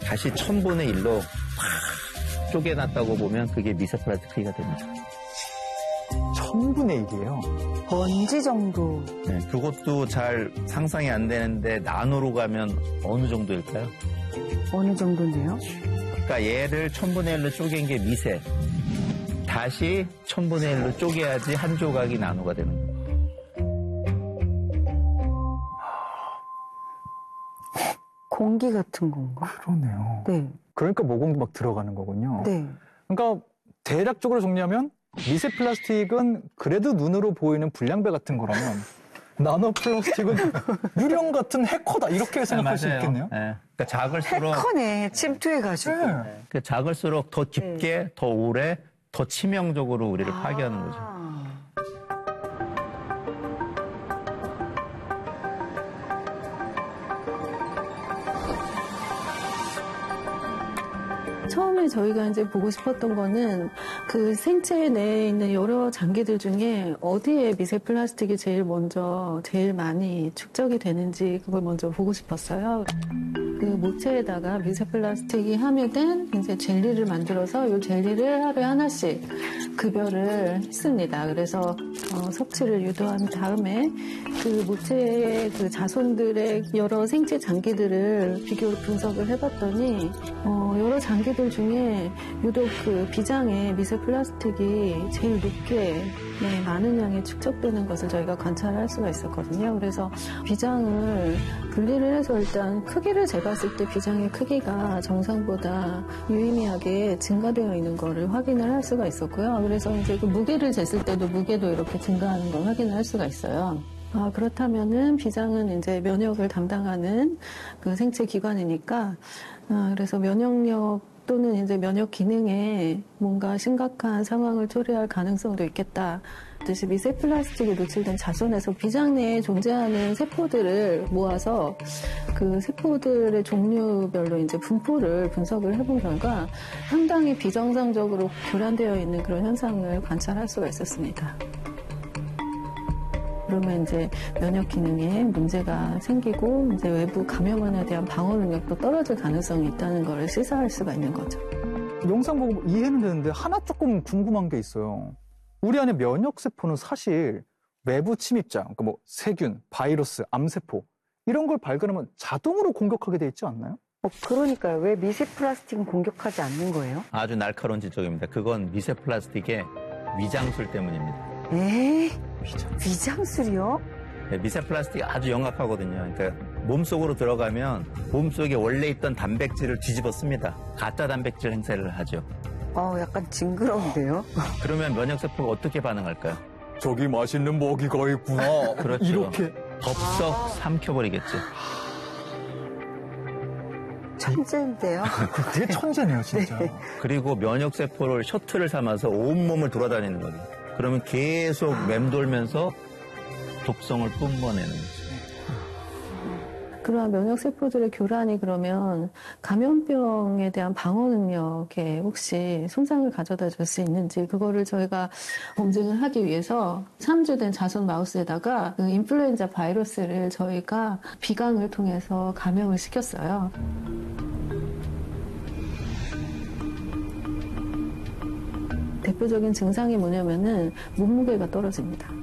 다시 1000분의 1로 쪼개놨다고 보면 그게 미세플라스틱 크기가 됩니다. 1000분의 1이에요? 먼지 정도. 네, 그것도 잘 상상이 안 되는데 나노로 가면 어느 정도일까요? 어느 정도인데요? 그러니까 얘를 1000분의 1로 쪼갠 게 미세. 다시 1000분의 1로 쪼개야지 한 조각이 나노가 되는 거예요. 공기 같은 건가? 그러네요. 네. 그러니까 모공도 막 들어가는 거군요. 네. 그러니까 대략적으로 정리하면 미세 플라스틱은 그래도 눈으로 보이는 불량배 같은 거라면 나노 플라스틱은 유령 같은 해커다 이렇게 생각할 수 있겠네요. 네. 그러니까 작을수록 해커네. 침투해가지고. 네. 그러니까 작을수록 더 깊게, 더 오래, 더 치명적으로 우리를 파괴하는 거죠. 처음에 저희가 이제 보고 싶었던 거는 그 생체 내에 있는 여러 장기들 중에 어디에 미세 플라스틱이 제일 많이 축적이 되는지 그걸 먼저 보고 싶었어요. 그 모체에다가 미세 플라스틱이 함유된 이제 젤리를 만들어서 이 젤리를 하루에 하나씩 급여를 했습니다. 그래서 섭취를 유도한 다음에 그 모체의 그 자손들의 여러 생체 장기들을 비교 분석을 해봤더니 여러 장기들 중에 유독 그 비장에 미세 플라스틱이 제일 높게 많은 양이 축적되는 것을 저희가 관찰할 수가 있었거든요. 그래서 비장을 분리를 해서 일단 크기를 재봤을 때 비장의 크기가 정상보다 유의미하게 증가되어 있는 거를 확인을 할 수가 있었고요. 그래서 이제 그 무게를 쟀을 때도 무게도 이렇게 증가하는 걸 확인을 할 수가 있어요. 그렇다면은 비장은 이제 면역을 담당하는 그 생체 기관이니까 그래서 면역력 또는 이제 면역 기능에 뭔가 심각한 상황을 초래할 가능성도 있겠다. 듯이 미세 플라스틱에 노출된 자손에서 비장 내에 존재하는 세포들을 모아서 그 세포들의 종류별로 이제 분포를 분석을 해본 결과 상당히 비정상적으로 교란되어 있는 그런 현상을 관찰할 수가 있었습니다. 그러면 이제 면역 기능에 문제가 생기고 이제 외부 감염원에 대한 방어 능력도 떨어질 가능성이 있다는 걸 시사할 수가 있는 거죠. 영상 보고 이해는 되는데 하나 조금 궁금한 게 있어요. 우리 안에 면역 세포는 사실 외부 침입자, 그러니까 뭐 세균, 바이러스, 암세포 이런 걸 발견하면 자동으로 공격하게 돼 있지 않나요? 그러니까요. 왜 미세 플라스틱은 공격하지 않는 거예요? 아주 날카로운 지적입니다. 그건 미세 플라스틱의 위장술 때문입니다. 위장술이요? 네, 미세 플라스틱이 아주 영악하거든요. 그러니까 몸속으로 들어가면 몸속에 원래 있던 단백질을 뒤집어 씁니다. 가짜 단백질 행세를 하죠. 약간 징그러운데요? 그러면 면역세포가 어떻게 반응할까요? 저기 맛있는 먹이가 있구나. 그렇죠. 이렇게 덥석 삼켜버리겠죠. 천재인데요? 되게 천재네요, 진짜. 네. 그리고 면역세포를 셔틀을 삼아서 온몸을 돌아다니는 거죠. 그러면 계속 맴돌면서 독성을 뿜어내는 거죠. 그러한 면역세포들의 교란이 그러면 감염병에 대한 방어 능력에 혹시 손상을 가져다 줄 수 있는지 그거를 저희가 검증을 하기 위해서 3주 된 자손 마우스에다가 그 인플루엔자 바이러스를 저희가 비강을 통해서 감염을 시켰어요. 대표적인 증상이 뭐냐면은 몸무게가 떨어집니다.